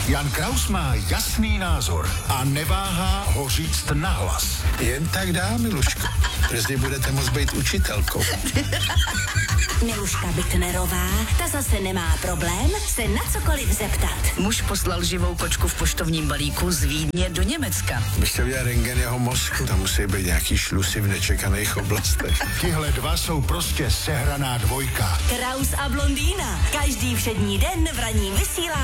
Jan Kraus má jasný názor a neváhá ho říct nahlas. Jen tak dá, Miluško. Brzy budete moct být učitelkou. Miluška Bittnerová, ta zase nemá problém se na cokoliv zeptat. Muž poslal živou kočku v poštovním balíku z Vídně do Německa. Byste udělal rentgen jeho mozku, tam musí být nějaký šlusy v nečekaných oblastech. Tihle dva jsou prostě sehraná dvojka. Kraus a blondýna. Každý všední den v ranním vysílání.